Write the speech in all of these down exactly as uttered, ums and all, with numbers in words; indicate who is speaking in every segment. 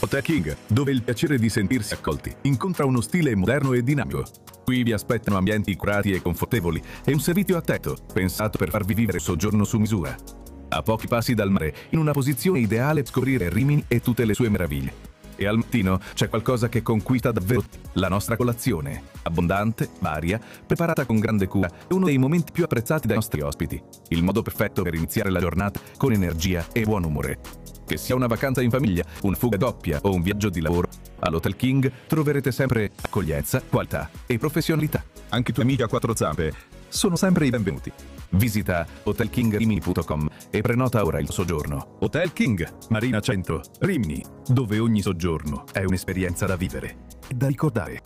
Speaker 1: Hotel King, dove il piacere di sentirsi accolti incontra uno stile moderno e dinamico. Qui vi aspettano ambienti curati e confortevoli e un servizio attento, pensato per farvi vivere il soggiorno su misura. A pochi passi dal mare, in una posizione ideale per scoprire Rimini e tutte le sue meraviglie. E al mattino c'è qualcosa che conquista davvero: la nostra colazione, abbondante, varia, preparata con grande cura, è uno dei momenti più apprezzati dai nostri ospiti. Il modo perfetto per iniziare la giornata con energia e buon umore. Che sia una vacanza in famiglia, una fuga doppia o un viaggio di lavoro, all'Hotel King troverete sempre accoglienza, qualità e professionalità.
Speaker 2: Anche i tuoi amici a quattro zampe sono sempre i benvenuti.
Speaker 1: Visita hotel king rimini punto com e prenota ora il soggiorno.
Speaker 2: Hotel King, Marina cento, Rimini, dove ogni soggiorno è un'esperienza da vivere e da ricordare.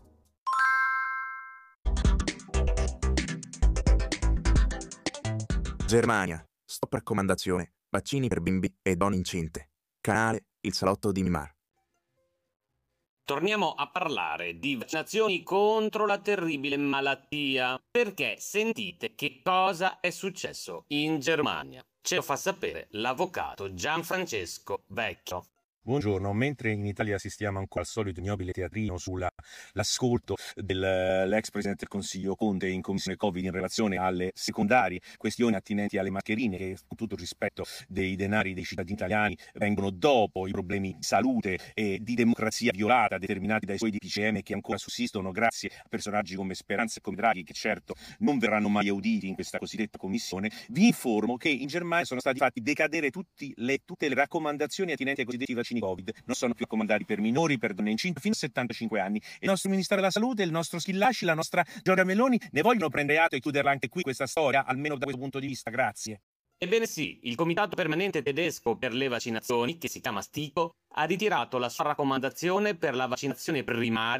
Speaker 3: Germania, stop raccomandazione, vaccini per bimbi e donne incinte. Canale, il salotto di Mimar.
Speaker 4: Torniamo a parlare di vaccinazioni contro la terribile malattia, perché sentite che cosa è successo in Germania. Ce lo fa sapere l'avvocato Gianfrancesco Vecchio.
Speaker 5: Buongiorno, mentre in Italia assistiamo ancora al solito ignobile teatrino sull'ascolto dell'ex Presidente del Consiglio Conte in Commissione Covid in relazione alle secondarie questioni attinenti alle mascherine che, con tutto il rispetto dei denari dei cittadini italiani, vengono dopo i problemi di salute e di democrazia violata determinati dai suoi D P C M che ancora sussistono grazie a personaggi come Speranza e come Draghi, che certo non verranno mai auditi in questa cosiddetta commissione, vi informo che in Germania sono stati fatti decadere tutti le, tutte le raccomandazioni attinenti ai cosiddetti vaccini Covid, non sono più raccomandati per minori, per donne incinte fino a settantacinque anni. E il nostro Ministero della Salute, il nostro Schillaci, la nostra Giorgia Meloni ne vogliono prendere atto e chiuderla anche qui questa storia, almeno da questo punto di vista. Grazie.
Speaker 4: Ebbene sì, il Comitato Permanente Tedesco per le Vaccinazioni, che si chiama STIKO, ha ritirato la sua raccomandazione per la vaccinazione primaria